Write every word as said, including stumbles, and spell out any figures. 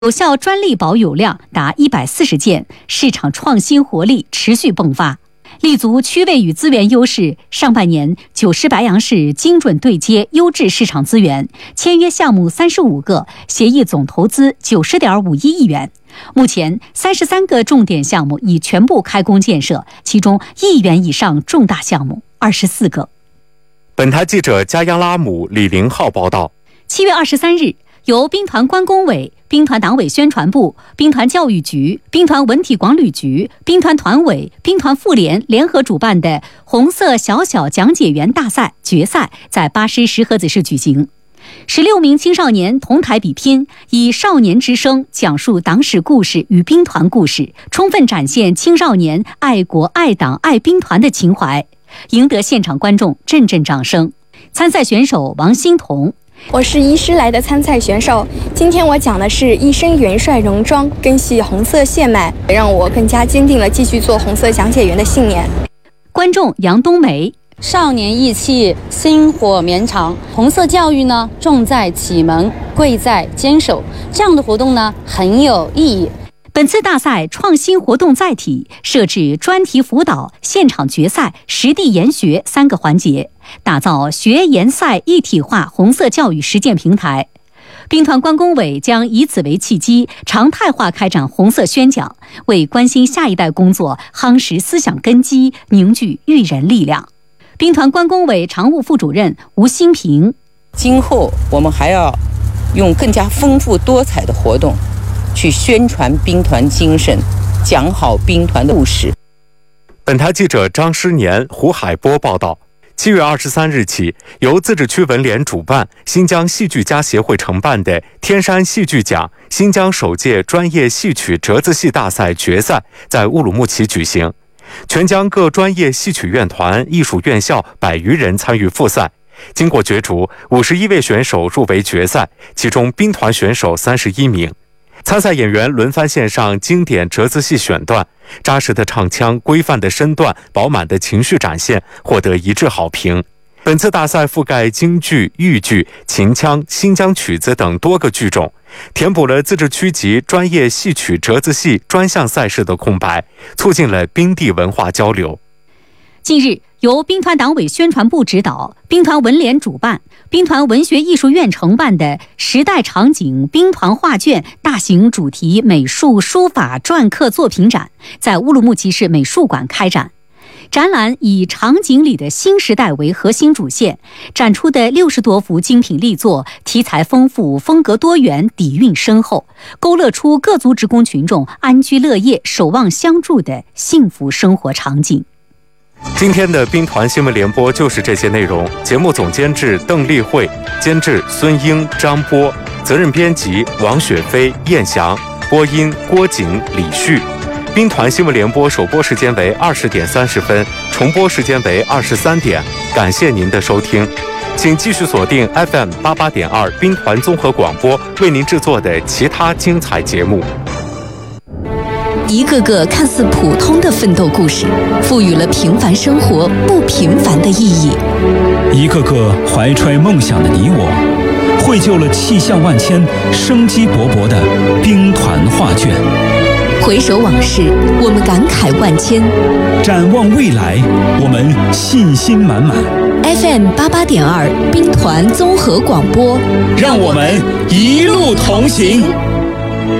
有效专利保有量达一百四十件，市场创新活力持续迸发。立足区位与资源优势，上半年九市白杨市精准对接优质市场资源，签约项目三十五个，协议总投资九十点五一亿元。目前三十三个重点项目已全部开工建设，其中亿元以上重大项目二十四个。 本台记者加央拉姆李凌浩报道。 七月二十三日，由兵团关工委、兵团党委宣传部、兵团教育局、兵团文体广旅局、兵团团委、兵团妇联联合主办的红色小小讲解员大赛决赛在巴师石河子市举行。十六名青少年同台比拼，以少年之声讲述党史故事与兵团故事，充分展现青少年爱国爱党爱兵团的情怀，赢得现场观众阵阵掌声。参赛选手王欣彤， 我是医师来的参赛选手，今天我讲的是一身元帅戎装，根系红色血脉，让我更加坚定了继续做红色讲解员的信念。 观众杨冬梅， 少年义气，薪火绵长。红色教育呢，重在启蒙，贵在坚守。这样的活动呢，很有意义。 本次大赛创新活动载体设置专题辅导、现场决赛、实地研学三个环节，打造学研赛一体化红色教育实践平台。兵团关工委将以此为契机，常态化开展红色宣讲，为关心下一代工作夯实思想根基，凝聚育人力量。兵团关工委常务副主任吴新平， 今后我们还要用更加丰富多彩的活动去宣传兵团精神，讲好兵团的故事。 本台记者张诗年、胡海波报道。七月二十三日起，由自治区文联主办、新疆戏剧家协会承办的天山戏剧奖新疆首届专业戏曲折子戏大赛决赛在乌鲁木齐举行。全疆各专业戏曲院团、艺术院校百余人参与复赛。经过角逐，五十一位选手入围决赛，其中兵团选手三十一名。参赛演员轮番献上经典折子戏选段，扎实的唱腔、规范的身段、饱满的情绪展现，获得一致好评。本次大赛覆盖京剧、豫剧、秦腔、新疆曲子等多个剧种，填补了自治区级专业戏曲折子戏专项赛事的空白，促进了兵地文化交流。 近日，由兵团党委宣传部指导、兵团文联主办、兵团文学艺术院承办的时代场景兵团画卷大型主题美术书法篆刻作品展在乌鲁木齐市美术馆开展。展览以场景里的新时代为核心主线，展出的六十多幅精品力作，题材丰富，风格多元，底蕴深厚，勾勒出各族职工群众安居乐业、守望相助的幸福生活场景。 今天的兵团新闻联播就是这些内容，节目总监制邓丽慧，监制孙英、张波，责任编辑王雪飞、燕翔，播音郭景、李旭。兵团新闻联播首播时间为二十点三十分，重播时间为二十三点。感谢您的收听，请继续锁定 F M 八八点二兵团综合广播为您制作的其他精彩节目。 一个个看似普通的奋斗故事，赋予了平凡生活不平凡的意义。 一个个怀揣梦想的你我，绘就了气象万千、生机勃勃的兵团画卷。 回首往事，我们感慨万千； 展望未来，我们信心满满。 F M 八八点二兵团综合广播， 让我们一路同行。